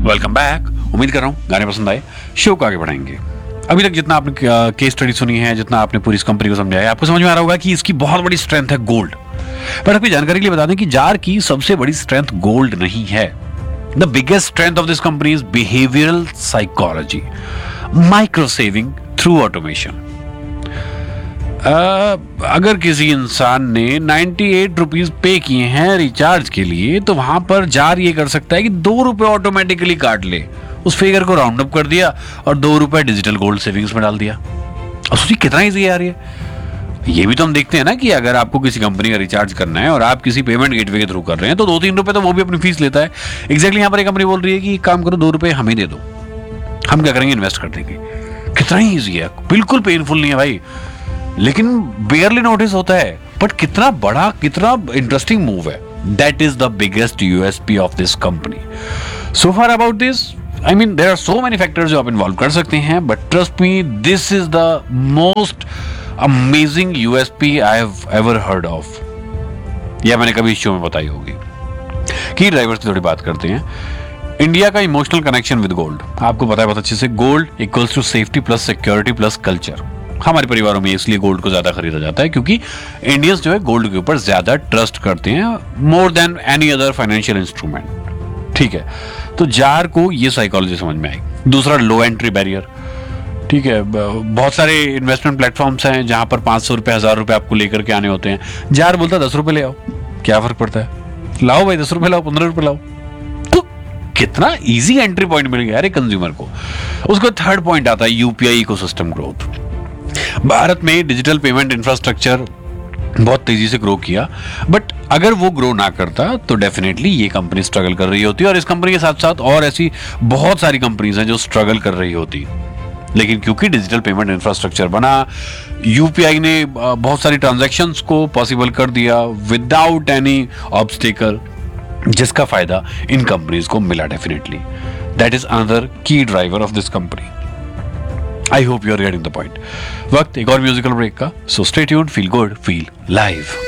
Welcome back. उम्मीद कर रहा हूँ गाने पसंद आए, शो को आगे बढ़ाएंगे। अभी तक जितना आपने केस स्टडी सुनी है, जितना आपने पूरी इस कंपनी को समझा है, आपको समझ में आ रहा होगा कि इसकी बहुत बड़ी स्ट्रेंथ है गोल्ड। पर आपकी जानकारी के लिए बता दें कि जार की सबसे बड़ी स्ट्रेंथ गोल्ड नहीं है। The biggest strength of this company is behavioural psychology, micro saving through automation. अगर किसी इंसान ने 98 रुपीज पे किए हैं रिचार्ज के लिए, तो वहां पर जार ये कर सकता है कि 2 रुपए ऑटोमेटिकली काट ले, उस फिगर को राउंड अप कर दिया और 2 रुपए डिजिटल गोल्ड सेविंग्स में डाल दिया। और सोचिए कितना ईजी है यार ये भी तो हम देखते हैं ना कि अगर आपको किसी कंपनी का रिचार्ज करना है और आप किसी पेमेंट गेटवे के थ्रू कर रहे हैं तो 2-3 रुपए तो वो भी अपनी फीस लेता है। एग्जैक्टली यहाँ पर एक कंपनी बोल रही है कि काम करो, 2 रुपए हमें दे दो, हम क्या करेंगे, इन्वेस्ट कर देंगे। कितना ही ईजी है, बिल्कुल पेनफुल नहीं है भाई, लेकिन बेयरली नोटिस होता है। बट कितना बड़ा, कितना इंटरेस्टिंग मूव है। That is the biggest USP of this company. So far about this, I mean, there are so many factors जो आप इन्वॉल्व कर सकते हैं, but trust me, this is the most amazing USP I have ever heard of. यह मैंने कभी इस show में बताई होगी। की ड्राइवर्स की थोड़ी बात करते हैं। इंडिया का इमोशनल कनेक्शन विद गोल्ड आपको पता है बहुत अच्छे से। Gold equals to safety plus security plus culture. हमारे परिवारों में इसलिए गोल्ड को ज्यादा खरीदा जाता है क्योंकि इंडियंस जो है गोल्ड के ऊपर ज्यादा ट्रस्ट करते हैं, more than any other financial instrument. ठीक है, तो जार को ये साइकोलॉजी समझ में आई। दूसरा, लो एंट्री बैरियर। ठीक है, बहुत सारे इन्वेस्टमेंट प्लेटफॉर्म्स हैं जहां पर 500 रुपए 1000 रुपए आपको लेकर के आने होते हैं। जार बोलता है 10 रुपए ले आओ, क्या फर्क पड़ता है, लाओ भाई 10 रुपए लाओ, 15 रुपए लाओ। तो कितना इजी एंट्री पॉइंट मिल गया यार कंज्यूमर को। उसका थर्ड पॉइंट आता है यूपीआई इकोसिस्टम ग्रोथ। भारत में डिजिटल पेमेंट इंफ्रास्ट्रक्चर बहुत तेजी से ग्रो किया, बट अगर वो ग्रो ना करता तो डेफिनेटली ये कंपनी स्ट्रगल कर रही होती, और इस कंपनी के साथ साथ और ऐसी बहुत सारी कंपनीज हैं जो स्ट्रगल कर रही होती। लेकिन क्योंकि डिजिटल पेमेंट इंफ्रास्ट्रक्चर बना, यूपीआई ने बहुत सारी ट्रांजैक्शंस को पॉसिबल कर दिया विदाउट एनी ऑब्स्टेकल, जिसका फायदा इन कंपनीज को मिला डेफिनेटली। दैट इज अनदर की driver of this company. I hope you are getting the point. वक्त एक और म्यूजिकल ब्रेक का, so stay tuned, feel good, feel live.